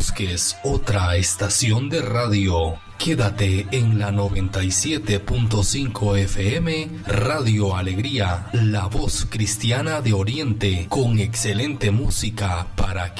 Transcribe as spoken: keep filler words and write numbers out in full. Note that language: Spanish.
busques otra estación de radio. Quédate en la noventa y siete punto cinco F M, Radio Alegría, la voz cristiana de Oriente, con excelente música para que